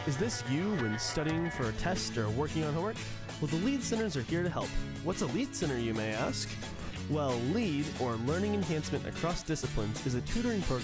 Is this you when studying for a test or working on homework? Well, the LEAD Centers are here to help. What's a LEAD Center, you may ask? Well, LEAD, or Learning Enhancement Across Disciplines, is a tutoring program